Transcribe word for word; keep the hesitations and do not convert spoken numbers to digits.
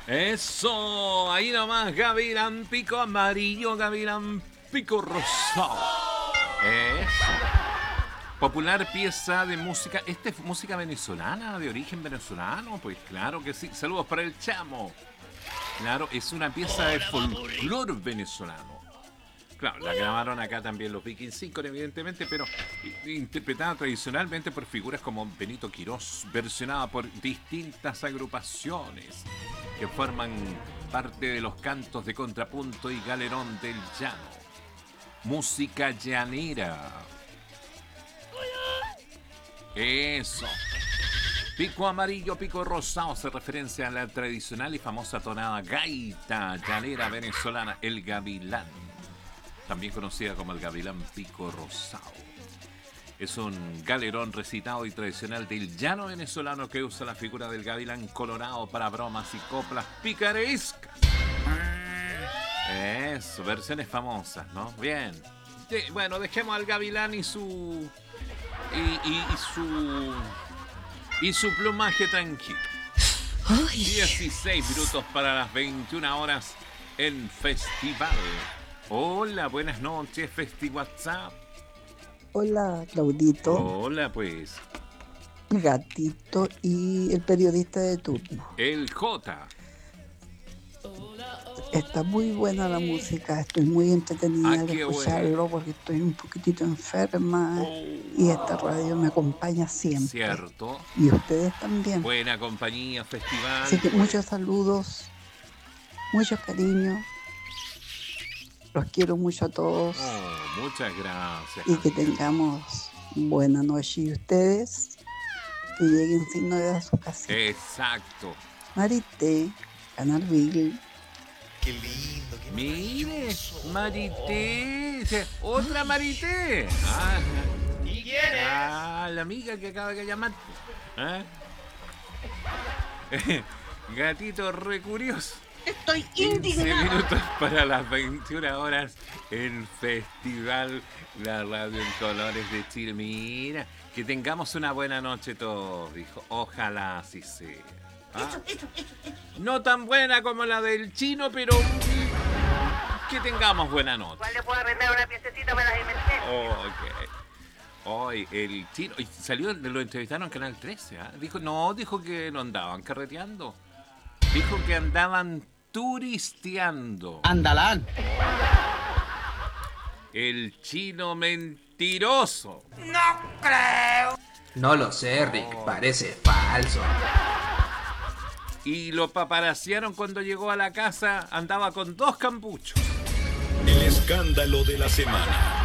Eso, ahí nomás, Gavilán Pico Amarillo, Gavilán Pico Rosado. Eso. Popular pieza de música. ¿Esta es música venezolana, de origen venezolano? Pues claro que sí. Saludos para el Chamo. Claro, es una pieza de folclore venezolano. Claro, la grabaron acá también los Viking cinco, evidentemente, pero interpretada tradicionalmente por figuras como Benito Quirós, versionada por distintas agrupaciones que forman parte de los cantos de contrapunto y galerón del llano. Música llanera. Eso. Pico amarillo, pico rosado hace referencia a la tradicional y famosa tonada gaita llanera venezolana, el gavilán, también conocida como el gavilán pico rosado. Es un galerón recitado y tradicional del llano venezolano que usa la figura del gavilán colorado para bromas y coplas picarescas. Eso, versiones famosas, ¿no? Bien. De, bueno, dejemos al gavilán y su... Y, y, y su... Y su plumaje tranquilo. Ay. dieciséis minutos para las veintiuna horas en Festival. Hola, buenas noches, Festi WhatsApp. Hola, Claudito. Hola, pues. Gatito y el periodista de turno. El J. Está muy buena la música, estoy muy entretenida ah, de escucharlo bueno. Porque estoy un poquitito enferma oh. Y esta radio me acompaña siempre. Cierto. Y ustedes también. Buena compañía, Festival. Así que muchos saludos, muchos cariños. Los quiero mucho a todos. Oh, muchas gracias. Y que tengamos buena noche. Y ustedes, que lleguen sin novedad a su casa. Exacto. Marité, Canal Bill. Qué lindo, qué Mire, Marité. Otra Marité. Ah, ¿y quién es? Ah, la amiga que acaba de llamar. ¿Ah? Gatito re curioso. Estoy indignado. quince minutos para las veintiuna horas. El Festival, la radio en colores de Chile. Mira, que tengamos una buena noche todos, dijo. Ojalá así sea. ¿Ah? Eso, eso, eso, eso. No tan buena como la del chino, pero que tengamos buena noche. ¿Cuál le puedo arrendar una piececita para las emergencias? Ok. Hoy el chino salió, lo entrevistaron en Canal trece. ¿eh? Dijo, no, dijo que no andaban carreteando. Dijo que andaban turisteando. Andalán. El chino mentiroso. No creo. No lo sé, Rick. Oh. Parece falso. Y lo paparaciaron cuando llegó a la casa. Andaba con dos campuchos. El escándalo de la semana.